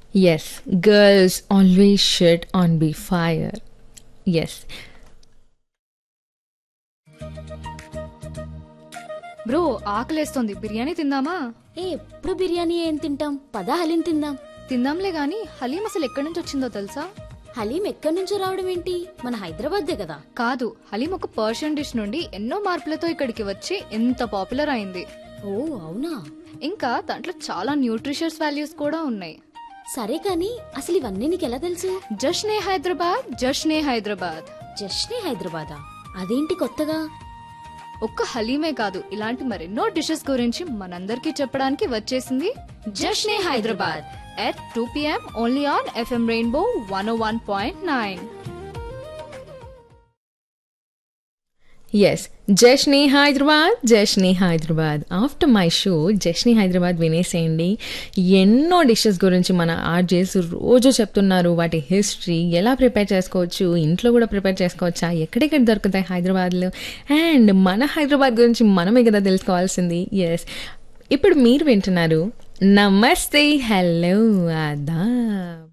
Yes, girls always should on be fire. Yes. Bro ఆకలేస్తోంది, biryani తిందామా? ఎప్పుడు బిర్యానీ ఏం తింటాం, పదా హలీం తిందాం. తిందాంలే గాని హలీం అసలు ఎక్కడి నుంచి వచ్చిందో తెలుసా? హలీం ఎక్కడి నుంచో రావడం ఏంటి, మన హైదరాబాద్దే కదా. కాదు, హలీం ఒక పర్షియన్ డిష్ నుండి ఎన్నో మార్పులతో ఇక్కడికి వచ్చి ఎంత పాపులర్ అయింది. ఓ అవునా. ఇంకా దాంట్లో చాలా న్యూట్రిషియస్ వాల్యూస్ కూడా ఉన్నాయి. సరే కానీ అసలు ఇవన్నీ నీకెలా తెలుసు? జష్నే హైదరాబాద్, జష్నే హైదరాబాద్. జస్ట్నే హైదరాబాదా? అదేంటి కొత్తగా? ఒక్క హలీమే కాదు, ఇలాంటి మరెన్నో డిషెస్ గురించి మనందరికీ చెప్పడానికి వచ్చేసింది జష్నే Hyderabad at 2 p.m. only on FM Rainbow 101.9. Yes, Jashni Hyderabad, Jashni Hyderabad. After my show, Jashni Hyderabad వినేసేయండి. ఎన్నో డిషెస్ గురించి మన ఆర్జేస్ రోజు చెప్తున్నారు. వాటి హిస్టరీ ఎలా ప్రిపేర్ చేసుకోవచ్చు, ఇంట్లో కూడా ప్రిపేర్ చేసుకోవచ్చా, ఎక్కడెక్కడ దొరుకుతాయి హైదరాబాద్లో, అండ్ మన హైదరాబాద్ గురించి మనమే కదా తెలుసుకోవాల్సింది. ఎస్, ఇప్పుడు మీరు వింటున్నారు నమస్తే, హలో, ఆదాబ్.